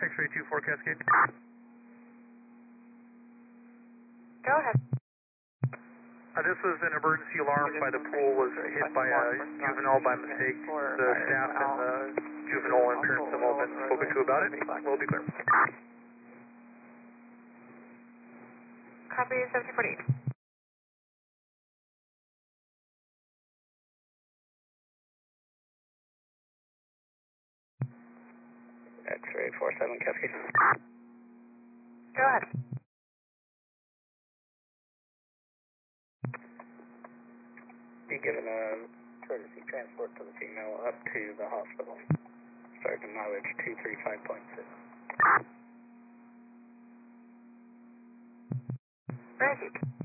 X-ray 24 Cascade. Go ahead. This was an emergency alarm by the pool, was hit by a juvenile by mistake. The staff and the juvenile and parents have all been spoken to about it. We'll be clear. Copy 1748. X-ray 47 Cascade. Go ahead. Be given a courtesy transport to the female up to the hospital. Starting mileage 235.6. Ready.